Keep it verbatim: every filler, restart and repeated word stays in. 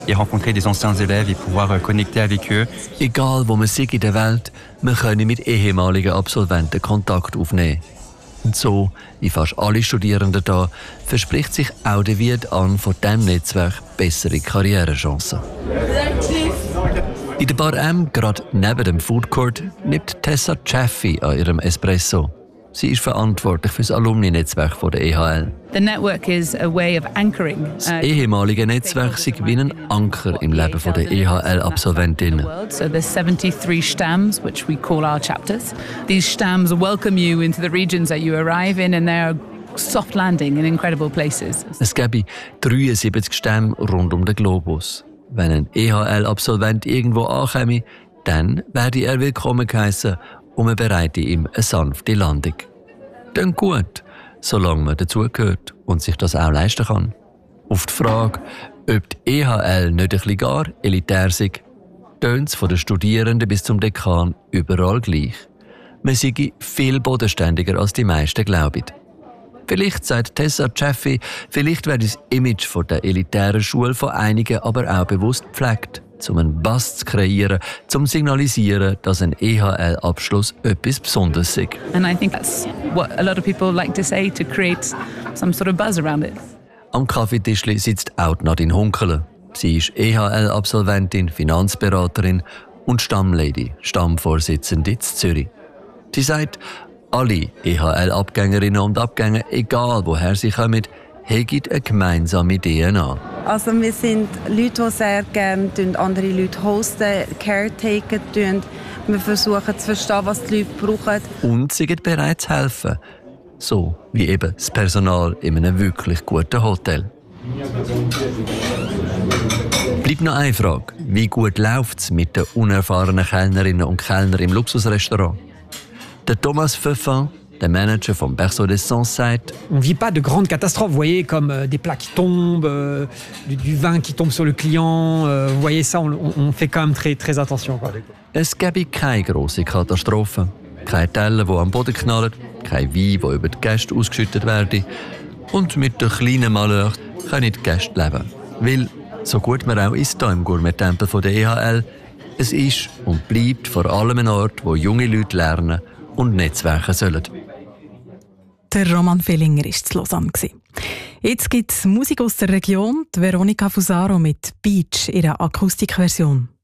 et rencontrer des anciens élèves et pouvoir connecter avec eux. Egal wo man sei in der Welt, man könne mit ehemaligen Absolventen Kontakt aufnehmen. Und so, wie fast alle Studierenden da, verspricht sich auch der Viet An von diesem Netzwerk bessere Karrierechancen. In der Bar M, gerade neben dem Food Court, nimmt Tessa Chaffee an ihrem Espresso. Sie ist verantwortlich für das Alumni-Netzwerk der E H L. The network is a way of anchoring. Das ehemalige Netzwerk ist wie ein Anker im Leben der E H L-Absolventinnen. So there's seventy-three Stamms, which we call our chapters. These Stamms welcome you into the regions that you arrive in, and they are soft landing in incredible places. Es gäbe dreiundsiebzig Stämme rund um den Globus. Wenn ein E H L-Absolvent irgendwo ankäme, dann werde er willkommen geheissen und man bereite ihm eine sanfte Landung. Dann gut, solange man dazugehört und sich das auch leisten kann. Auf die Frage, ob die E H L nicht ein bisschen gar elitär sei, tönt es von den Studierenden bis zum Dekan überall gleich. Man sei viel bodenständiger als die meisten glauben. Vielleicht, sagt Tessa Chaffee, vielleicht werde das Image von der elitären Schule von einigen aber auch bewusst gepflegt, um einen Bass zu kreieren, um zu signalisieren, dass ein E H L-Abschluss etwas Besonderes ist. And I think that's what a lot of people like to say, to create some sort of buzz around it. Am Kaffeetischli sitzt auch Nadine Hunkele. Sie ist E H L-Absolventin, Finanzberaterin und Stammlady, Stammvorsitzende in Zürich. Sie sagt, alle E H L-Abgängerinnen und Abgänger, egal woher sie kommen, haben eine gemeinsame D N A. Also wir sind Leute, die sehr gerne andere Leute hosten, caretaken. Wir versuchen zu verstehen, was die Leute brauchen. Und sie sind bereit zu helfen. So wie eben das Personal in einem wirklich guten Hotel. Bleibt noch eine Frage. Wie gut läuft es mit den unerfahrenen Kellnerinnen und Kellnern im Luxusrestaurant? Der Thomas Pfeffin, der Manager vom Berceau des Sens, sagt: On ne vit pas de grandes catastrophes, vous voyez, comme euh, des plats qui tombent, euh, du, du vin qui tombe sur le client. Euh, vous voyez ça, on, on fait quand même très, très attention. Quoi. Es gäbe keine grosse Katastrophe. Keine Teller, die am Boden knallen, kein Wein, der über die Gäste ausgeschüttet werde. Und mit den kleinen Malheurs können die Gäste leben. Weil, so gut man auch ist hier im Gourmet-Tempel der E H L, es ist und bleibt vor allem ein Ort, wo junge Leute lernen und Netzwerken sollen. Der Roman Fellinger war zu Lausanne. Jetzt gibt es Musik aus der Region, die Veronica Fusaro mit «Beach», ihrer Akustikversion.